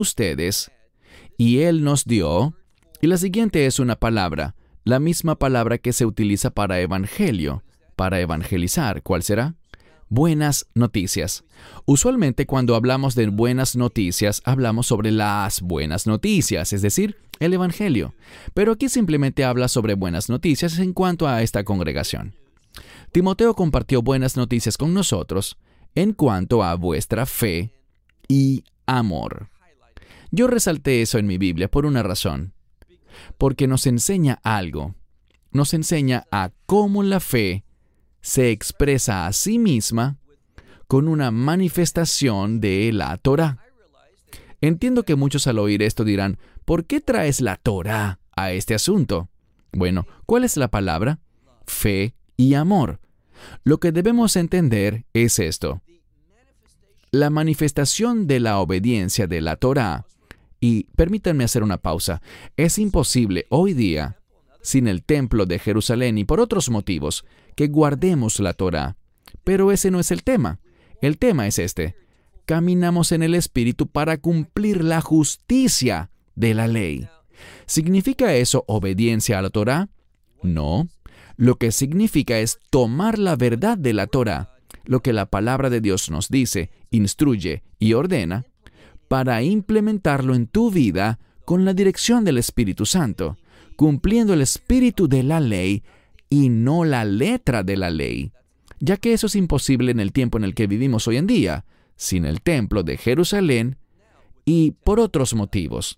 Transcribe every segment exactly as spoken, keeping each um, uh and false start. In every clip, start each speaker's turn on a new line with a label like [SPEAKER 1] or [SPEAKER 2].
[SPEAKER 1] ustedes, y Él nos dio, y la siguiente es una palabra, la misma palabra que se utiliza para evangelio, para evangelizar. ¿Cuál será? Buenas noticias. Usualmente cuando hablamos de buenas noticias, hablamos sobre las buenas noticias, es decir, el evangelio. Pero aquí simplemente habla sobre buenas noticias en cuanto a esta congregación. Timoteo compartió buenas noticias con nosotros en cuanto a vuestra fe y amor. Yo resalté eso en mi Biblia por una razón. Porque nos enseña algo. Nos enseña a cómo la fe se expresa a sí misma con una manifestación de la Torá. Entiendo que muchos al oír esto dirán, ¿por qué traes la Torá a este asunto? Bueno, ¿cuál es la palabra? Fe y amor. Lo que debemos entender es esto. La manifestación de la obediencia de la Torá, y permítanme hacer una pausa, es imposible hoy día, sin el templo de Jerusalén y por otros motivos, que guardemos la Torá. Pero ese no es el tema. El tema es este. Caminamos en el Espíritu para cumplir la justicia de la ley. ¿Significa eso obediencia a la Torá? No. Lo que significa es tomar la verdad de la Torá, lo que la palabra de Dios nos dice, instruye y ordena, para implementarlo en tu vida con la dirección del Espíritu Santo, cumpliendo el espíritu de la ley y no la letra de la ley, ya que eso es imposible en el tiempo en el que vivimos hoy en día, sin el templo de Jerusalén y por otros motivos.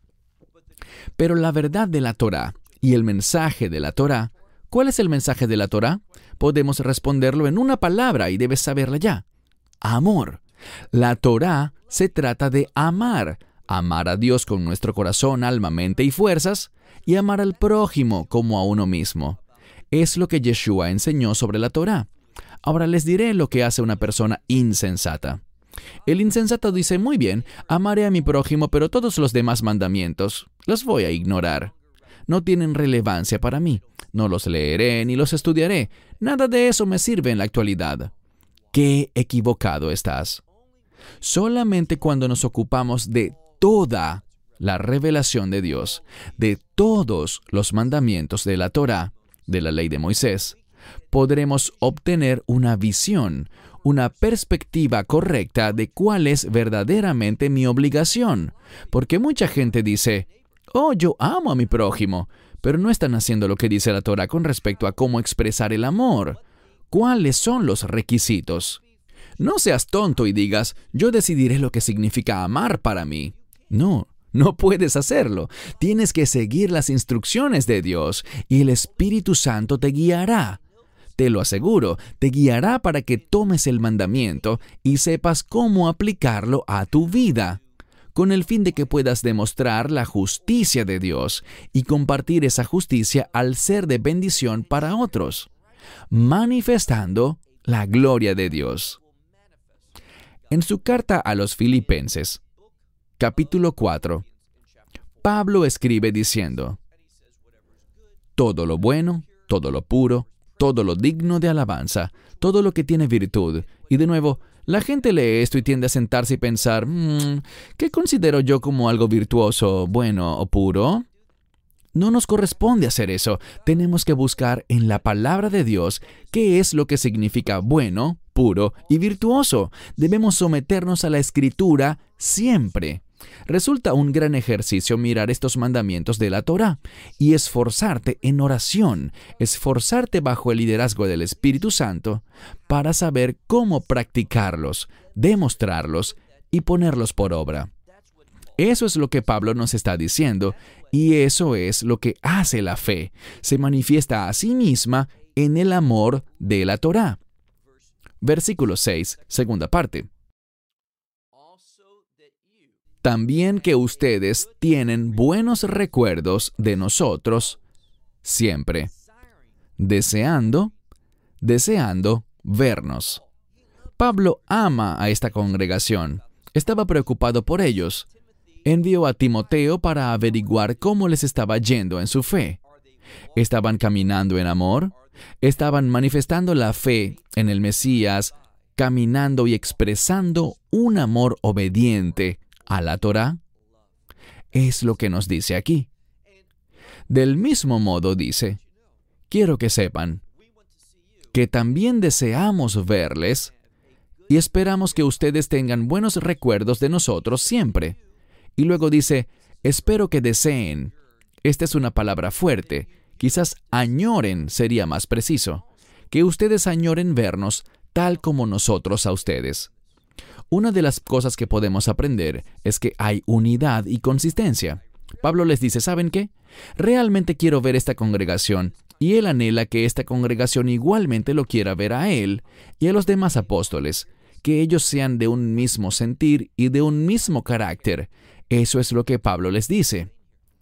[SPEAKER 1] Pero la verdad de la Torá y el mensaje de la Torá, ¿cuál es el mensaje de la Torá? Podemos responderlo en una palabra y debes saberla ya. Amor. La Torá se trata de amar, amar a Dios con nuestro corazón, alma, mente y fuerzas, y amar al prójimo como a uno mismo. Es lo que Yeshua enseñó sobre la Torá. Ahora les diré lo que hace una persona insensata. El insensato dice, muy bien, amaré a mi prójimo, pero todos los demás mandamientos los voy a ignorar. No tienen relevancia para mí. No los leeré ni los estudiaré. Nada de eso me sirve en la actualidad. ¡Qué equivocado estás! Solamente cuando nos ocupamos de toda la revelación de Dios, de todos los mandamientos de la Torá, de la ley de Moisés, podremos obtener una visión, una perspectiva correcta de cuál es verdaderamente mi obligación. Porque mucha gente dice, oh, yo amo a mi prójimo, pero no están haciendo lo que dice la Torá con respecto a cómo expresar el amor. ¿Cuáles son los requisitos? No seas tonto y digas, yo decidiré lo que significa amar para mí. No, no puedes hacerlo. Tienes que seguir las instrucciones de Dios y el Espíritu Santo te guiará. Te lo aseguro, te guiará para que tomes el mandamiento y sepas cómo aplicarlo a tu vida, con el fin de que puedas demostrar la justicia de Dios y compartir esa justicia al ser de bendición para otros, manifestando la gloria de Dios. En su carta a los Filipenses, capítulo cuatro, Pablo escribe diciendo, todo lo bueno, todo lo puro, todo lo digno de alabanza, todo lo que tiene virtud. Y de nuevo, la gente lee esto y tiende a sentarse y pensar, mmm, ¿qué considero yo como algo virtuoso, bueno o puro? No nos corresponde hacer eso. Tenemos que buscar en la palabra de Dios qué es lo que significa bueno, puro y virtuoso. Debemos someternos a la Escritura siempre. Resulta un gran ejercicio mirar estos mandamientos de la Torá y esforzarte en oración, esforzarte bajo el liderazgo del Espíritu Santo para saber cómo practicarlos, demostrarlos y ponerlos por obra. Eso es lo que Pablo nos está diciendo, y eso es lo que hace la fe. Se manifiesta a sí misma en el amor de la Torá. Versículo seis, segunda parte. También que ustedes tienen buenos recuerdos de nosotros siempre, deseando, deseando vernos. Pablo ama a esta congregación. Estaba preocupado por ellos. Envió a Timoteo para averiguar cómo les estaba yendo en su fe. ¿Estaban caminando en amor? ¿Estaban manifestando la fe en el Mesías, caminando y expresando un amor obediente a la Torá? Es lo que nos dice aquí. Del mismo modo dice, quiero que sepan que también deseamos verles y esperamos que ustedes tengan buenos recuerdos de nosotros siempre. Y luego dice, espero que deseen. Esta es una palabra fuerte. Quizás añoren sería más preciso. Que ustedes añoren vernos tal como nosotros a ustedes. Una de las cosas que podemos aprender es que hay unidad y consistencia. Pablo les dice, ¿saben qué? Realmente quiero ver esta congregación, y él anhela que esta congregación igualmente lo quiera ver a él y a los demás apóstoles, que ellos sean de un mismo sentir y de un mismo carácter. Eso es lo que Pablo les dice.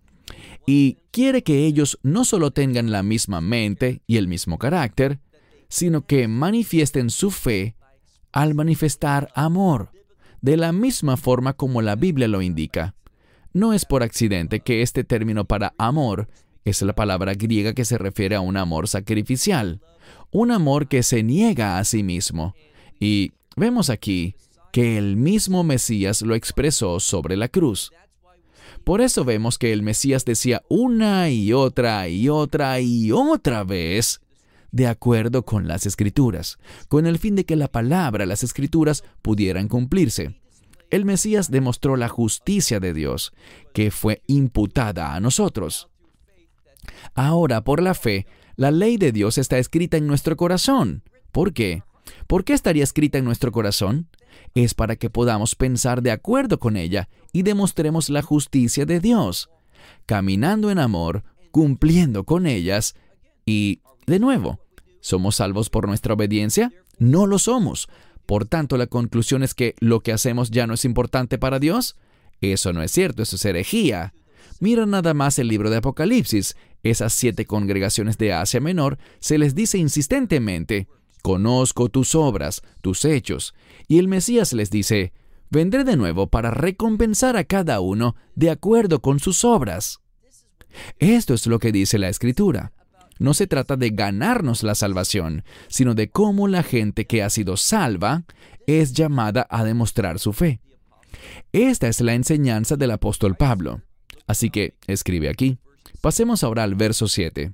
[SPEAKER 1] Y quiere que ellos no solo tengan la misma mente y el mismo carácter, sino que manifiesten su fe al manifestar amor, de la misma forma como la Biblia lo indica. No es por accidente que este término para amor es la palabra griega que se refiere a un amor sacrificial, un amor que se niega a sí mismo. Y vemos aquí que el mismo Mesías lo expresó sobre la cruz. Por eso vemos que el Mesías decía una y otra y otra y otra vez, de acuerdo con las Escrituras, con el fin de que la palabra, las Escrituras, pudieran cumplirse. El Mesías demostró la justicia de Dios, que fue imputada a nosotros. Ahora, por la fe, la ley de Dios está escrita en nuestro corazón. ¿Por qué? ¿Por qué estaría escrita en nuestro corazón? Es para que podamos pensar de acuerdo con ella y demostremos la justicia de Dios, caminando en amor, cumpliendo con ellas y, de nuevo, ¿somos salvos por nuestra obediencia? No lo somos. Por tanto, la conclusión es que lo que hacemos ya no es importante para Dios. Eso no es cierto, eso es herejía. Mira nada más el libro de Apocalipsis. Esas siete congregaciones de Asia Menor se les dice insistentemente, conozco tus obras, tus hechos. Y el Mesías les dice, vendré de nuevo para recompensar a cada uno de acuerdo con sus obras. Esto es lo que dice la Escritura. No se trata de ganarnos la salvación, sino de cómo la gente que ha sido salva es llamada a demostrar su fe. Esta es la enseñanza del apóstol Pablo. Así que, escribe aquí. Pasemos ahora al verso siete.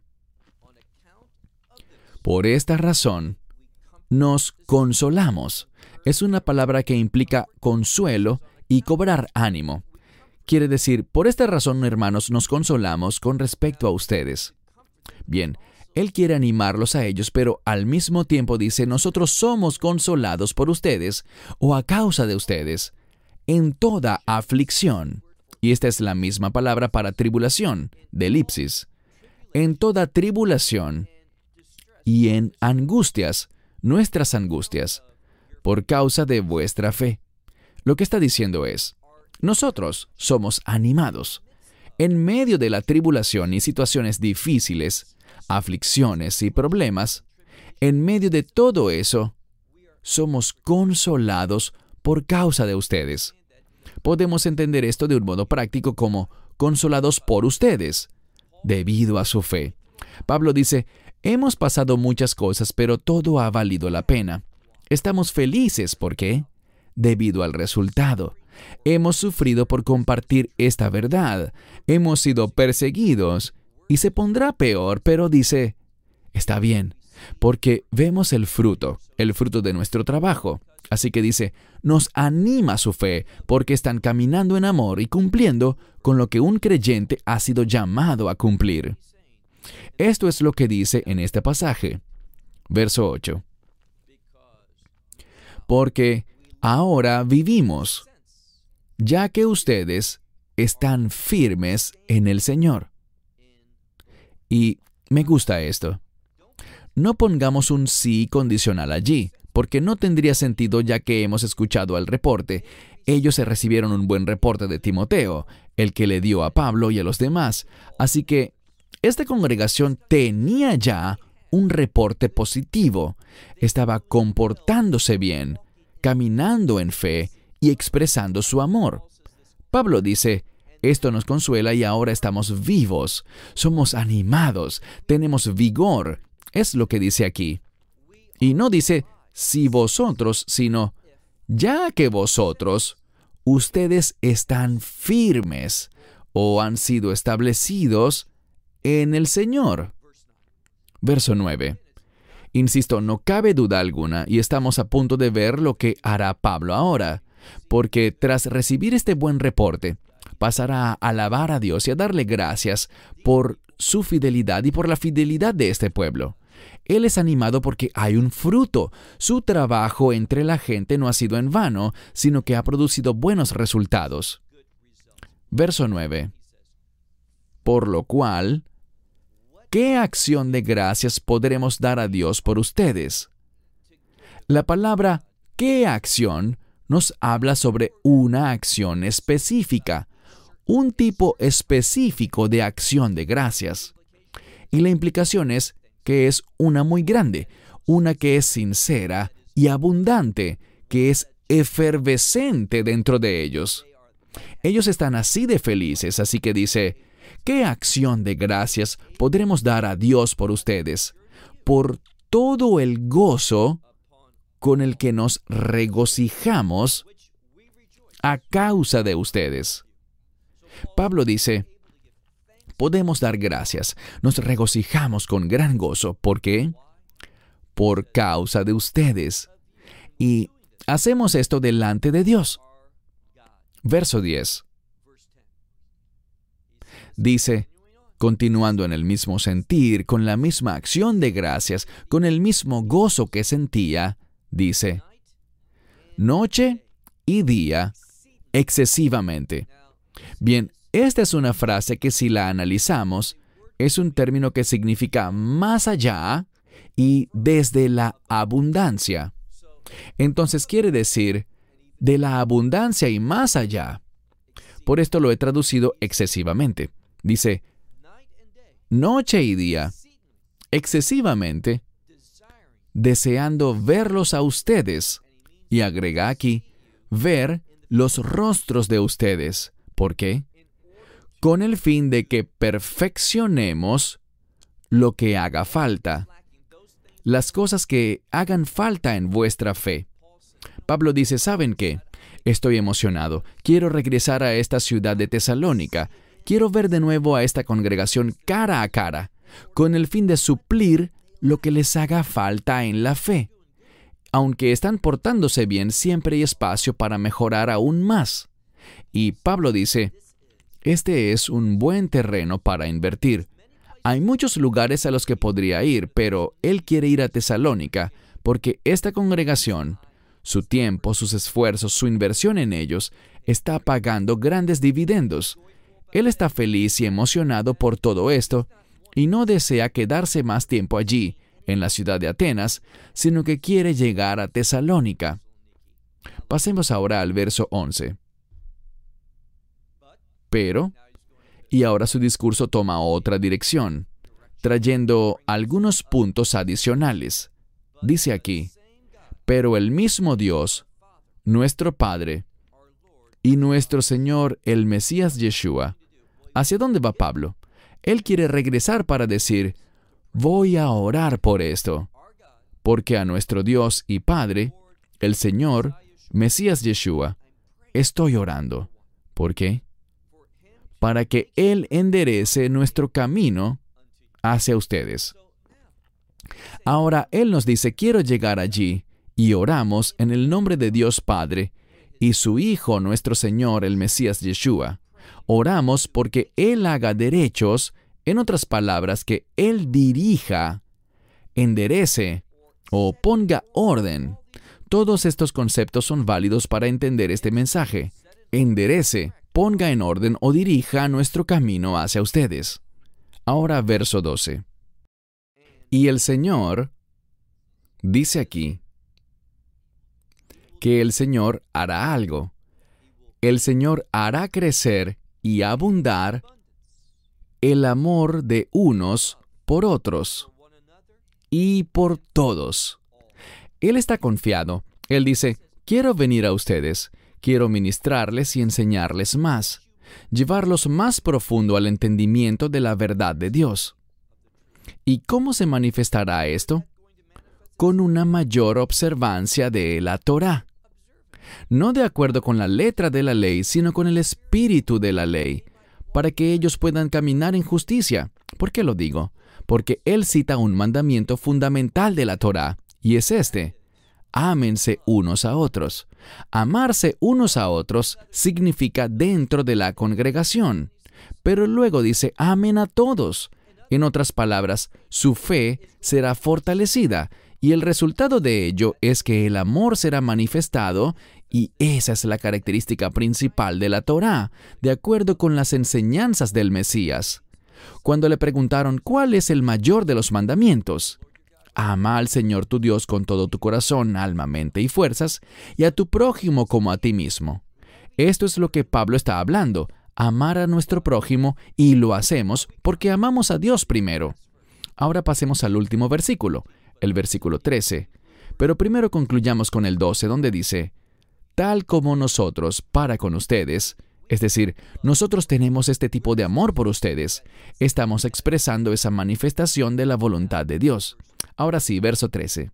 [SPEAKER 1] Por esta razón, nos consolamos. Es una palabra que implica consuelo y cobrar ánimo. Quiere decir, por esta razón, hermanos, nos consolamos con respecto a ustedes. Bien, él quiere animarlos a ellos, pero al mismo tiempo dice, nosotros somos consolados por ustedes, o a causa de ustedes, en toda aflicción. Y esta es la misma palabra para tribulación, de elipsis. En toda tribulación y en angustias, nuestras angustias, por causa de vuestra fe. Lo que está diciendo es, nosotros somos animados. En medio de la tribulación y situaciones difíciles, aflicciones y problemas, en medio de todo eso, somos consolados por causa de ustedes. Podemos entender esto de un modo práctico como consolados por ustedes, debido a su fe. Pablo dice, hemos pasado muchas cosas, pero todo ha valido la pena. Estamos felices, ¿por qué? Debido al resultado. Hemos sufrido por compartir esta verdad. Hemos sido perseguidos. Y se pondrá peor, pero dice, está bien, porque vemos el fruto, el fruto de nuestro trabajo. Así que dice, nos anima su fe, porque están caminando en amor y cumpliendo con lo que un creyente ha sido llamado a cumplir. Esto es lo que dice en este pasaje. Verso ocho. Porque ahora vivimos, ya que ustedes están firmes en el Señor. Y me gusta esto. No pongamos un sí condicional allí, porque no tendría sentido ya que hemos escuchado el reporte. Ellos se recibieron un buen reporte de Timoteo, el que le dio a Pablo y a los demás. Así que esta congregación tenía ya un reporte positivo. Estaba comportándose bien, caminando en fe y expresando su amor. Pablo dice, esto nos consuela y ahora estamos vivos, somos animados, tenemos vigor. Es lo que dice aquí. Y no dice, si vosotros, sino, ya que vosotros, ustedes están firmes o han sido establecidos en el Señor. Verso nueve. Insisto, no cabe duda alguna, y estamos a punto de ver lo que hará Pablo ahora, porque tras recibir este buen reporte, pasará a alabar a Dios y a darle gracias por su fidelidad y por la fidelidad de este pueblo. Él es animado porque hay un fruto. Su trabajo entre la gente no ha sido en vano, sino que ha producido buenos resultados. Verso nueve. Por lo cual, ¿qué acción de gracias podremos dar a Dios por ustedes? La palabra ¿qué acción? Nos habla sobre una acción específica, un tipo específico de acción de gracias. Y la implicación es que es una muy grande, una que es sincera y abundante, que es efervescente dentro de ellos. Ellos están así de felices, así que dice, ¿qué acción de gracias podremos dar a Dios por ustedes? Por todo el gozo con el que nos regocijamos a causa de ustedes. Pablo dice, podemos dar gracias, nos regocijamos con gran gozo. ¿Por qué? Por causa de ustedes. Y hacemos esto delante de Dios. Verso diez. Dice, continuando en el mismo sentir, con la misma acción de gracias, con el mismo gozo que sentía, dice, noche y día, excesivamente. Bien, esta es una frase que si la analizamos, es un término que significa más allá y desde la abundancia. Entonces quiere decir, de la abundancia y más allá. Por esto lo he traducido excesivamente. Dice, noche y día, excesivamente, deseando verlos a ustedes. Y agrega aquí, ver los rostros de ustedes. ¿Por qué? Con el fin de que perfeccionemos lo que haga falta, las cosas que hagan falta en vuestra fe. Pablo dice, ¿saben qué? Estoy emocionado. Quiero regresar a esta ciudad de Tesalónica. Quiero ver de nuevo a esta congregación cara a cara, con el fin de suplir lo que les haga falta en la fe. Aunque están portándose bien, siempre hay espacio para mejorar aún más. Y Pablo dice, este es un buen terreno para invertir. Hay muchos lugares a los que podría ir, pero él quiere ir a Tesalónica, porque esta congregación, su tiempo, sus esfuerzos, su inversión en ellos, está pagando grandes dividendos. Él está feliz y emocionado por todo esto, y no desea quedarse más tiempo allí, en la ciudad de Atenas, sino que quiere llegar a Tesalónica. Pasemos ahora al verso once. Pero, y ahora su discurso toma otra dirección, trayendo algunos puntos adicionales. Dice aquí, pero el mismo Dios, nuestro Padre, y nuestro Señor, el Mesías Yeshua. ¿Hacia dónde va Pablo? Él quiere regresar para decir, voy a orar por esto, porque a nuestro Dios y Padre, el Señor, Mesías Yeshua, estoy orando. ¿Por qué? Para que Él enderece nuestro camino hacia ustedes. Ahora Él nos dice, quiero llegar allí, y oramos en el nombre de Dios Padre y su Hijo, nuestro Señor, el Mesías Yeshua. Oramos porque Él haga derechos, en otras palabras, que Él dirija, enderece o ponga orden. Todos estos conceptos son válidos para entender este mensaje. Enderece, ponga en orden o dirija nuestro camino hacia ustedes. Ahora verso doce. Y el Señor dice aquí que el Señor hará algo. El Señor hará crecer y abundar el amor de unos por otros y por todos. Él está confiado. Él dice, quiero venir a ustedes, quiero ministrarles y enseñarles más, llevarlos más profundo al entendimiento de la verdad de Dios. ¿Y cómo se manifestará esto? Con una mayor observancia de la Torá. No de acuerdo con la letra de la ley, sino con el espíritu de la ley, para que ellos puedan caminar en justicia. ¿Por qué lo digo? Porque Él cita un mandamiento fundamental de la Torá, y es este: ámense unos a otros. Amarse unos a otros significa dentro de la congregación, pero luego dice amen a todos. En otras palabras, su fe será fortalecida, y el resultado de ello es que el amor será manifestado, y esa es la característica principal de la Torá, de acuerdo con las enseñanzas del Mesías. Cuando le preguntaron cuál es el mayor de los mandamientos, ama al Señor tu Dios con todo tu corazón, alma, mente y fuerzas, y a tu prójimo como a ti mismo. Esto es lo que Pablo está hablando, amar a nuestro prójimo, y lo hacemos porque amamos a Dios primero. Ahora pasemos al último versículo, el versículo trece. Pero primero concluyamos con el doce, donde dice: tal como nosotros para con ustedes, es decir, nosotros tenemos este tipo de amor por ustedes, estamos expresando esa manifestación de la voluntad de Dios. Ahora sí, verso trece.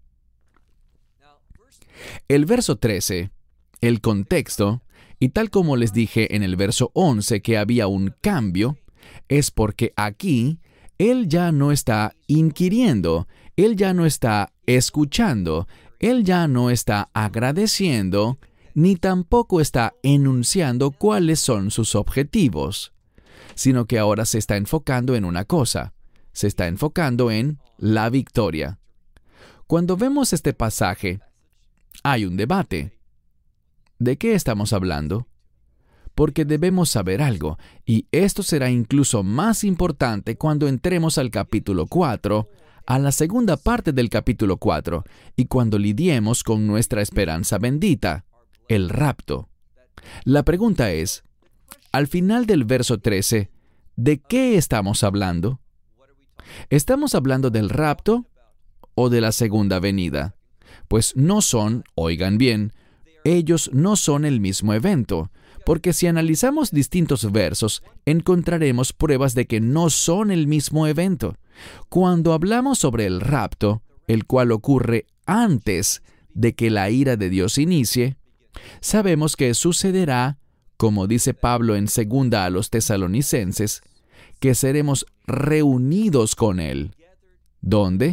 [SPEAKER 1] El verso trece, el contexto, y tal como les dije en el verso once que había un cambio, es porque aquí Él ya no está inquiriendo, Él ya no está escuchando, Él ya no está agradeciendo, ni tampoco está enunciando cuáles son sus objetivos, sino que ahora se está enfocando en una cosa, se está enfocando en la victoria. Cuando vemos este pasaje, hay un debate. ¿De qué estamos hablando? Porque debemos saber algo, y esto será incluso más importante cuando entremos al capítulo cuatro, a la segunda parte del capítulo cuatro, y cuando lidiemos con nuestra esperanza bendita, el rapto. La pregunta es, al final del verso trece, ¿de qué estamos hablando? ¿Estamos hablando del rapto o de la segunda venida? Pues no son, oigan bien, ellos no son el mismo evento, porque si analizamos distintos versos, encontraremos pruebas de que no son el mismo evento. Cuando hablamos sobre el rapto, el cual ocurre antes de que la ira de Dios inicie, sabemos que sucederá, como dice Pablo en segunda a los tesalonicenses, que seremos reunidos con Él. ¿Dónde?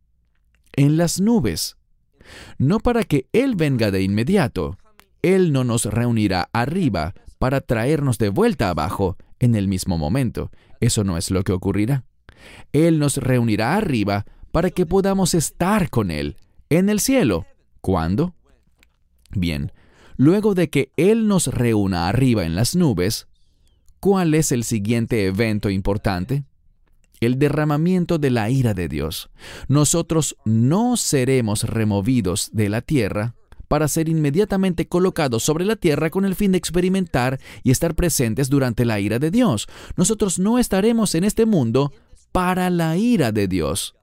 [SPEAKER 1] En las nubes. No para que Él venga de inmediato. Él no nos reunirá arriba para traernos de vuelta abajo en el mismo momento. Eso no es lo que ocurrirá. Él nos reunirá arriba para que podamos estar con Él en el cielo. ¿Cuándo? Bien, luego de que Él nos reúna arriba en las nubes, ¿cuál es el siguiente evento importante? El derramamiento de la ira de Dios. Nosotros no seremos removidos de la tierra para ser inmediatamente colocados sobre la tierra con el fin de experimentar y estar presentes durante la ira de Dios. Nosotros no estaremos en este mundo para la ira de Dios.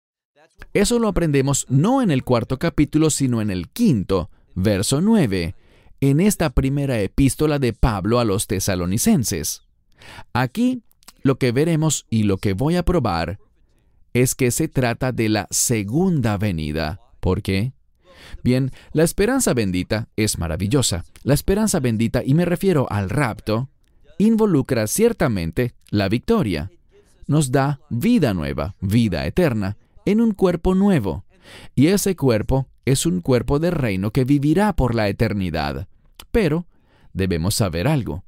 [SPEAKER 1] Eso lo aprendemos no en el cuarto capítulo, sino en el quinto, verso nueve, en esta primera epístola de Pablo a los tesalonicenses. Aquí, lo que veremos y lo que voy a probar es que se trata de la segunda venida. ¿Por qué? Bien, la esperanza bendita es maravillosa. La esperanza bendita, y me refiero al rapto, involucra ciertamente la victoria. Nos da vida nueva, vida eterna, en un cuerpo nuevo. Y ese cuerpo es un cuerpo de reino que vivirá por la eternidad. Pero debemos saber algo.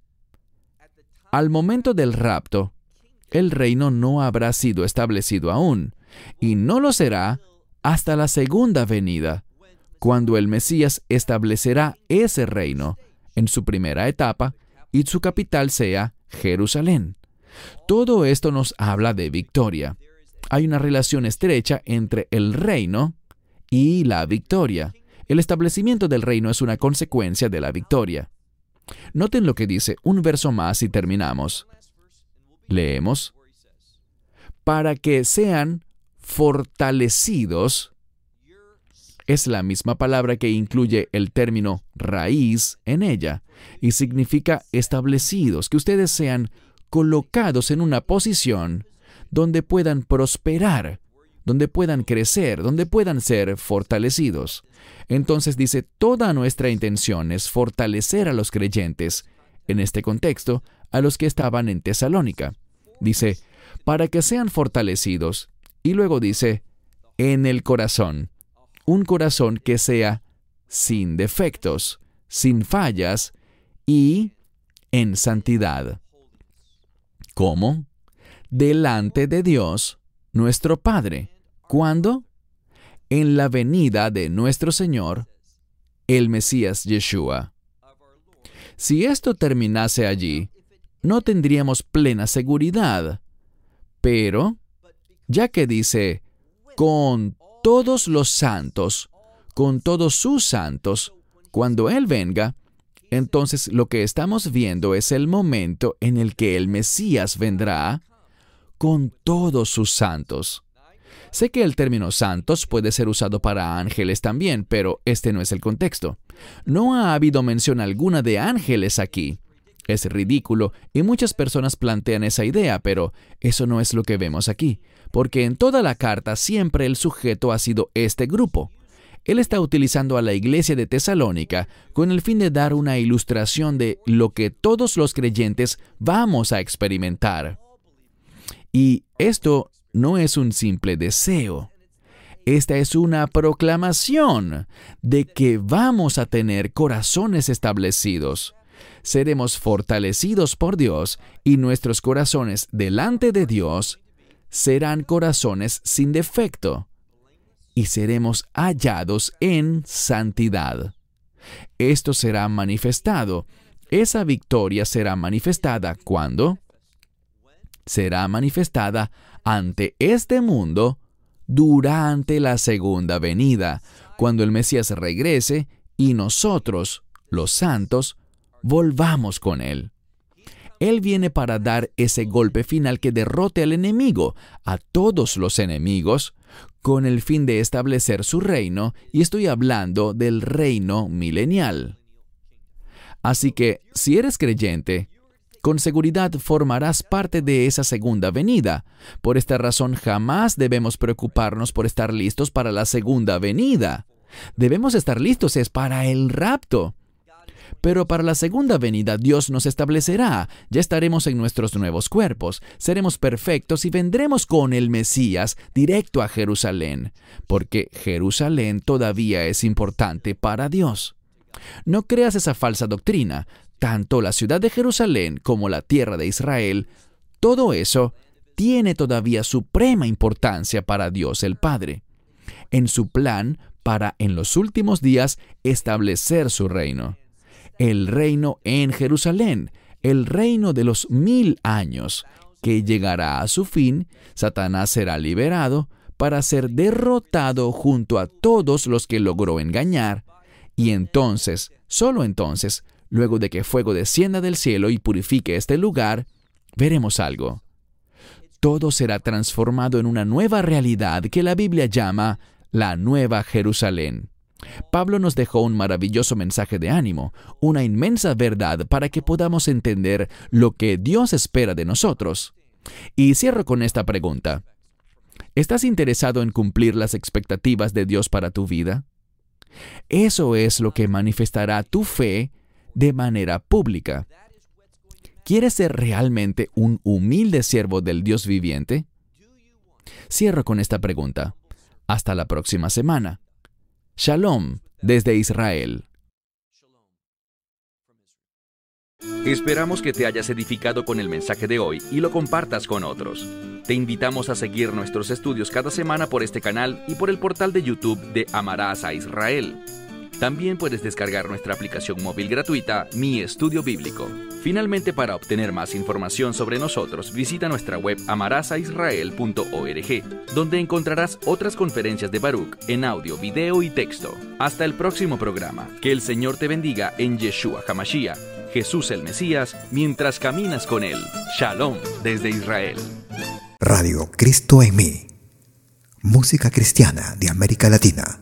[SPEAKER 1] Al momento del rapto, el reino no habrá sido establecido aún, y no lo será hasta la segunda venida, cuando el Mesías establecerá ese reino en su primera etapa y su capital sea Jerusalén. Todo esto nos habla de victoria. Hay una relación estrecha entre el reino y la victoria. El establecimiento del reino es una consecuencia de la victoria. Noten lo que dice un verso más y terminamos. Leemos: para que sean fortalecidos. Es la misma palabra que incluye el término raíz en ella y significa establecidos, que ustedes sean colocados en una posición donde puedan prosperar, donde puedan crecer, donde puedan ser fortalecidos. Entonces dice, toda nuestra intención es fortalecer a los creyentes en este contexto, a los que estaban en Tesalónica. Dice, para que sean fortalecidos. Y luego dice, en el corazón. Un corazón que sea sin defectos, sin fallas y en santidad. ¿Cómo? Delante de Dios, nuestro Padre. ¿Cuándo? En la venida de nuestro Señor, el Mesías Yeshua. Si esto terminase allí, no tendríamos plena seguridad. Pero, ya que dice, con todos los santos, con todos sus santos, cuando Él venga, entonces lo que estamos viendo es el momento en el que el Mesías vendrá con todos sus santos. Sé que el término santos puede ser usado para ángeles también, pero este no es el contexto. No ha habido mención alguna de ángeles aquí. Es ridículo y muchas personas plantean esa idea, pero eso no es lo que vemos aquí, porque en toda la carta siempre el sujeto ha sido este grupo. Él está utilizando a la iglesia de Tesalónica con el fin de dar una ilustración de lo que todos los creyentes vamos a experimentar. Y esto no es un simple deseo. Esta es una proclamación de que vamos a tener corazones establecidos. Seremos fortalecidos por Dios y nuestros corazones delante de Dios serán corazones sin defecto y seremos hallados en santidad. Esto será manifestado. Esa victoria será manifestada ¿cuándo? Será manifestada ante este mundo durante la segunda venida, cuando el Mesías regrese y nosotros, los santos, volvamos con Él. Él viene para dar ese golpe final que derrote al enemigo, a todos los enemigos, con el fin de establecer su reino, y estoy hablando del reino milenial. Así que, si eres creyente, con seguridad formarás parte de esa segunda venida. Por esta razón, jamás debemos preocuparnos por estar listos para la segunda venida. Debemos estar listos es para el rapto. Pero para la segunda venida Dios nos establecerá. Ya estaremos en nuestros nuevos cuerpos, seremos perfectos y vendremos con el Mesías directo a Jerusalén, porque Jerusalén todavía es importante para Dios. No creas esa falsa doctrina. Tanto la ciudad de Jerusalén como la tierra de Israel, todo eso tiene todavía suprema importancia para Dios el Padre, en su plan para en los últimos días establecer su reino. El reino en Jerusalén, el reino de los mil años, que llegará a su fin. Satanás será liberado para ser derrotado junto a todos los que logró engañar, y entonces, solo entonces, luego de que fuego descienda del cielo y purifique este lugar, veremos algo. Todo será transformado en una nueva realidad que la Biblia llama la Nueva Jerusalén. Pablo nos dejó un maravilloso mensaje de ánimo, una inmensa verdad para que podamos entender lo que Dios espera de nosotros. Y cierro con esta pregunta. ¿Estás interesado en cumplir las expectativas de Dios para tu vida? Eso es lo que manifestará tu fe de manera pública. ¿Quieres ser realmente un humilde siervo del Dios viviente? Cierro con esta pregunta. Hasta la próxima semana. Shalom desde Israel.
[SPEAKER 2] Esperamos que te hayas edificado con el mensaje de hoy y lo compartas con otros. Te invitamos a seguir nuestros estudios cada semana por este canal y por el portal de YouTube de Amarás a Israel. También puedes descargar nuestra aplicación móvil gratuita, Mi Estudio Bíblico. Finalmente, para obtener más información sobre nosotros, visita nuestra web amarás a israel punto org, donde encontrarás otras conferencias de Baruch en audio, video y texto. Hasta el próximo programa. Que el Señor te bendiga en Yeshua HaMashiach, Jesús el Mesías, mientras caminas con Él. Shalom desde Israel.
[SPEAKER 3] Radio Cristo en mí. Música cristiana de América Latina.